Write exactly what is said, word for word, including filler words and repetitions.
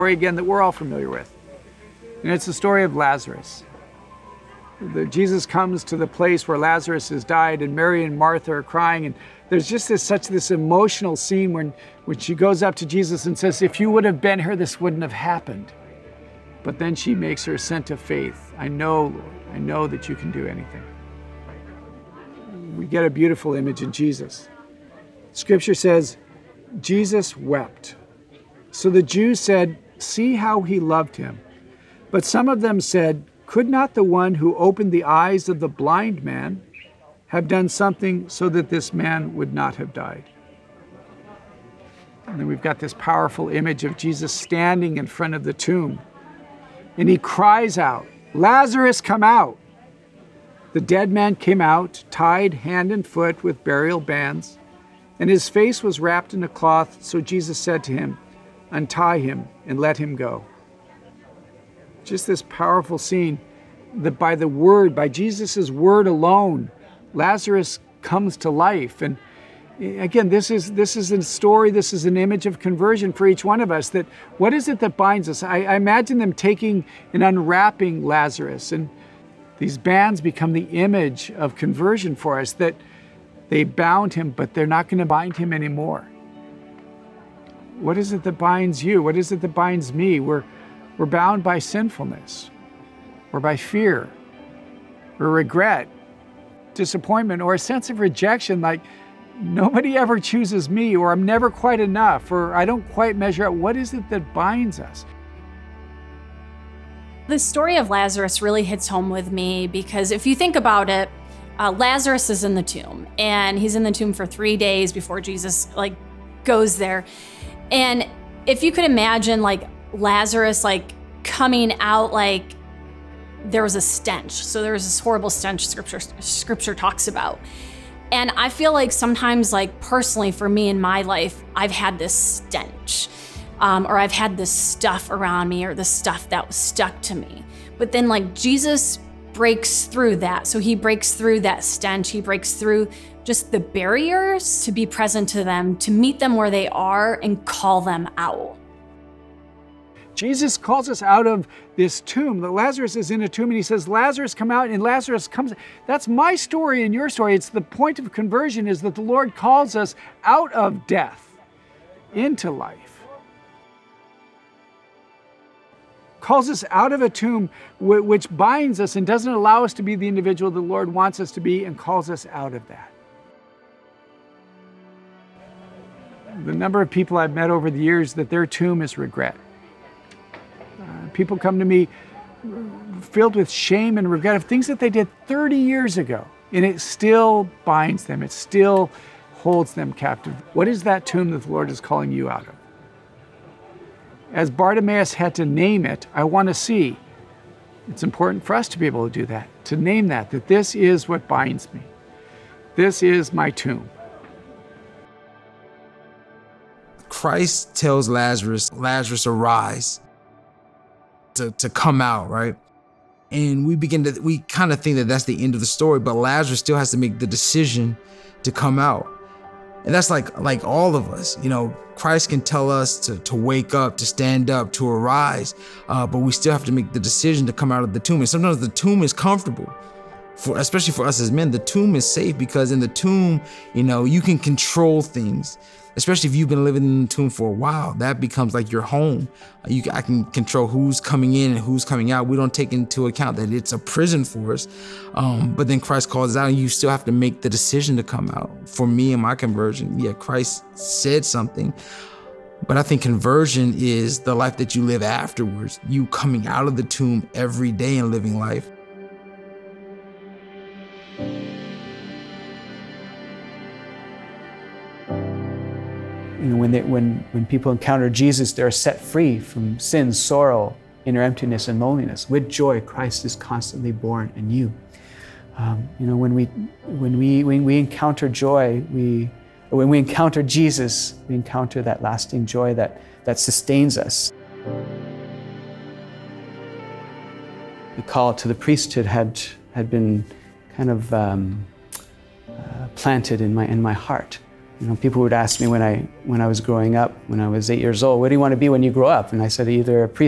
Story again that we're all familiar with. And it's the story of Lazarus. The, Jesus comes to the place where Lazarus has died, and Mary and Martha are crying, and there's just this such this emotional scene when, when she goes up to Jesus and says, if you would have been here, this wouldn't have happened. But then she makes her assent of faith. I know, Lord, I know that you can do anything. We get a beautiful image in Jesus. Scripture says, Jesus wept. So the Jews said, see how he loved him. But some of them said, could not the one who opened the eyes of the blind man have done something so that this man would not have died? And then we've got this powerful image of Jesus standing in front of the tomb. And he cries out, Lazarus, come out. The dead man came out, tied hand and foot with burial bands, and his face was wrapped in a cloth. So Jesus said to him, untie him and let him go. Just this powerful scene that by the word, by Jesus' word alone, Lazarus comes to life. And again, this is this is a story, this is an image of conversion for each one of us. That what is it that binds us? I, I imagine them taking and unwrapping Lazarus, and these bands become the image of conversion for us, that they bound him, but they're not going to bind him anymore. What is it that binds you? What is it that binds me? We're, we're bound by sinfulness, or by fear, or regret, disappointment, or a sense of rejection, like nobody ever chooses me, or I'm never quite enough, or I don't quite measure up. What is it that binds us? The story of Lazarus really hits home with me because if you think about it, uh, Lazarus is in the tomb, and he's in the tomb for three days before Jesus like goes there. And if you could imagine like Lazarus like coming out, like there was a stench. So there was this horrible stench scripture scripture talks about. And I feel like sometimes, like personally for me in my life, I've had this stench. Um, or I've had this stuff around me, or this stuff that was stuck to me. But then like Jesus breaks through that. So he breaks through that stench. He breaks through just the barriers to be present to them, to meet them where they are and call them out. Jesus calls us out of this tomb. That Lazarus is in a tomb, and he says, Lazarus, come out, and Lazarus comes. That's my story and your story. It's the point of conversion is that the Lord calls us out of death into life. Calls us out of a tomb which binds us and doesn't allow us to be the individual the Lord wants us to be, and calls us out of that. The number of people I've met over the years that their tomb is regret. Uh, people come to me filled with shame and regret of things that they did thirty years ago, and it still binds them. It still holds them captive. What is that tomb that the Lord is calling you out of? As Bartimaeus had to name it, I want to see. It's important for us to be able to do that, to name that, that this is what binds me. This is my tomb. Christ tells Lazarus, Lazarus, arise, to, to come out, right? And we begin to, we kind of think that that's the end of the story, but Lazarus still has to make the decision to come out. And that's like like all of us, you know, Christ can tell us to, to wake up, to stand up, to arise, uh, but we still have to make the decision to come out of the tomb. And sometimes the tomb is comfortable, for especially for us as men. The tomb is safe because in the tomb, you know, you can control things. Especially if you've been living in the tomb for a while, that becomes like your home. You, I can control who's coming in and who's coming out. We don't take into account that it's a prison for us. Um, but then Christ calls us out, and you still have to make the decision to come out. For me and my conversion, yeah, Christ said something, but I think conversion is the life that you live afterwards. You coming out of the tomb every day and living life. You know, when, they, when, when people encounter Jesus, they're set free from sin, sorrow, inner emptiness, and loneliness. With joy, Christ is constantly born in you. Um, you know, when we, when, we, when we encounter joy, we, when we encounter Jesus, we encounter that lasting joy that, that sustains us. The call to the priesthood had, had been kind of um, uh, planted in my, in my heart. You know, people would ask me when I when I was growing up, when I was eight years old, what do you want to be when you grow up? And I said either a priest